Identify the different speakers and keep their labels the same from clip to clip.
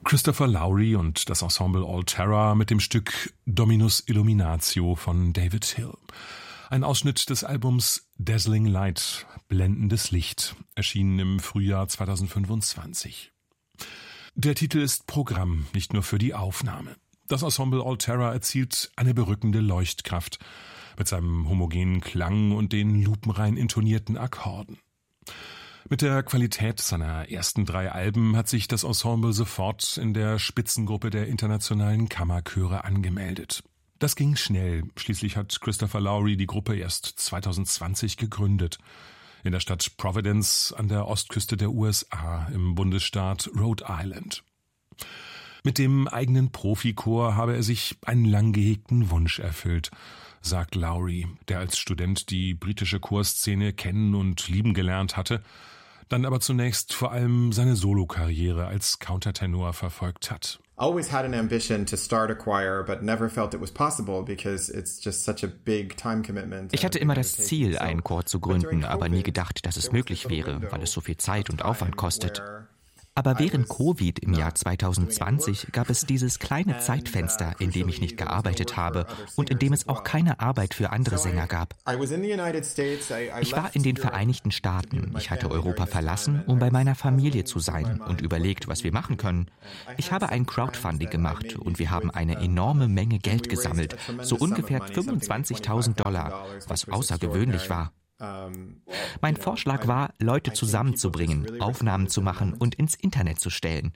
Speaker 1: Christopher Lowry und das Ensemble Alterra mit dem Stück Dominus Illuminatio von David Hill. Ein Ausschnitt des Albums Dazzling Light, blendendes Licht, erschienen im Frühjahr 2025. Der Titel ist Programm, nicht nur für die Aufnahme. Das Ensemble Alterra erzielt eine berückende Leuchtkraft mit seinem homogenen Klang und den lupenrein intonierten Akkorden. Mit der Qualität seiner ersten 3 Alben hat sich das Ensemble sofort in der Spitzengruppe der internationalen Kammerchöre angemeldet. Das ging schnell. Schließlich hat Christopher Lowry die Gruppe erst 2020 gegründet. In der Stadt Providence an der Ostküste der USA im Bundesstaat Rhode Island. Mit dem eigenen Profichor habe er sich einen lang gehegten Wunsch erfüllt, sagt Lowry, der als Student die britische Chorszene kennen und lieben gelernt hatte, dann aber zunächst vor allem seine Solokarriere als Countertenor verfolgt hat.
Speaker 2: Always had an ambition to start a choir, but never felt it was possible because it's just such a big time commitment.
Speaker 3: Ich hatte immer das Ziel, einen Chor zu gründen, aber nie gedacht, dass es möglich wäre, weil es so viel Zeit und Aufwand kostet. Aber während Covid im Jahr 2020 gab es dieses kleine Zeitfenster, in dem ich nicht gearbeitet habe und in dem es auch keine Arbeit für andere Sänger gab. Ich war in den Vereinigten Staaten. Ich hatte Europa verlassen, um bei meiner Familie zu sein und überlegt, was wir machen können. Ich habe ein Crowdfunding gemacht und wir haben eine enorme Menge Geld gesammelt, so ungefähr $25.000, was außergewöhnlich war. Mein Vorschlag war, Leute zusammenzubringen, Aufnahmen zu machen und ins Internet zu stellen.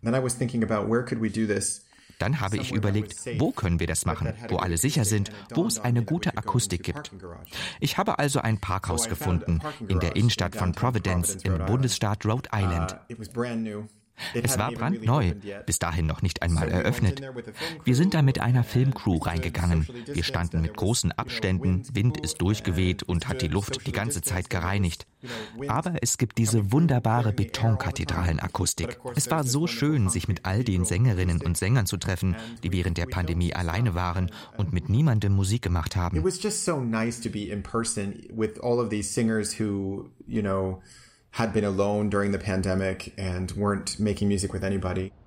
Speaker 3: Dann habe ich überlegt, wo können wir das machen, wo alle sicher sind, wo es eine gute Akustik gibt. Ich habe also ein Parkhaus gefunden in der Innenstadt von Providence im Bundesstaat Rhode Island. Es war brandneu, bis dahin noch nicht einmal eröffnet. Wir sind da mit einer Filmcrew reingegangen. Wir standen mit großen Abständen, Wind ist durchgeweht und hat die Luft die ganze Zeit gereinigt. Aber es gibt diese wunderbare Betonkathedralenakustik. Es war so schön, sich mit all den Sängerinnen und Sängern zu treffen, die während der Pandemie alleine waren und mit niemandem Musik gemacht haben.
Speaker 2: It was just so nice to be in person with all of these singers who, had been alone during the pandemic and weren't making music with anybody.